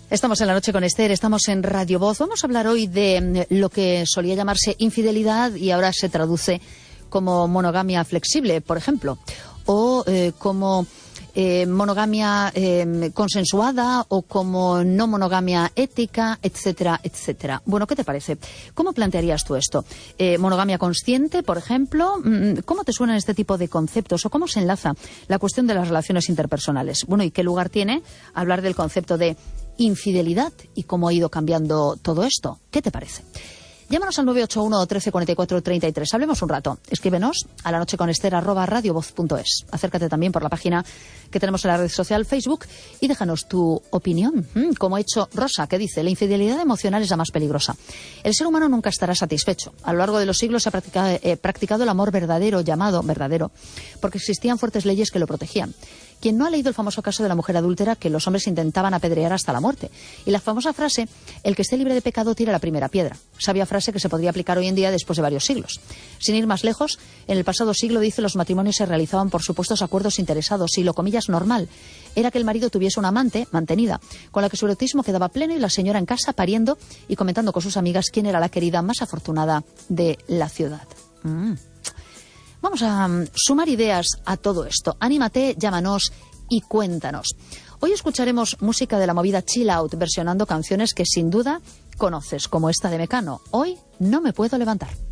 Estamos en la noche con Esther, estamos en Radio Voz. Vamos a hablar hoy de lo que solía llamarse infidelidad y ahora se traduce como monogamia flexible, por ejemplo, o como monogamia consensuada o como no monogamia ética, etcétera, etcétera. Bueno, ¿qué te parece? ¿Cómo plantearías tú esto? ¿Monogamia consciente, por ejemplo? ¿Cómo te suenan este tipo de conceptos o cómo se enlaza la cuestión de las relaciones interpersonales? Bueno, ¿y qué lugar tiene hablar del concepto de infidelidad y cómo ha ido cambiando todo esto? ¿Qué te parece? Llámanos al 981 13 44 33. Hablemos un rato. Escríbenos a lanocheconester@radiovoz.es. Acércate también por la página que tenemos en la red social Facebook y déjanos tu opinión. Como ha hecho Rosa, que dice: la infidelidad emocional es la más peligrosa. El ser humano nunca estará satisfecho. A lo largo de los siglos se ha practicado el amor verdadero, llamado verdadero, porque existían fuertes leyes que lo protegían. Quien no ha leído el famoso caso de la mujer adúltera que los hombres intentaban apedrear hasta la muerte? Y la famosa frase: el que esté libre de pecado tire la primera piedra. Sabia frase que se podría aplicar hoy en día después de varios siglos. Sin ir más lejos, en el pasado siglo, dice, los matrimonios se realizaban por supuestos acuerdos interesados y lo comillas normal era que el marido tuviese una amante mantenida, con la que su erotismo quedaba pleno y la señora en casa pariendo y comentando con sus amigas quién era la querida más afortunada de la ciudad. Vamos a sumar ideas a todo esto. Anímate, llámanos y cuéntanos. Hoy escucharemos música de la movida chill out, versionando canciones que sin duda conoces, como esta de Mecano. Hoy no me puedo levantar.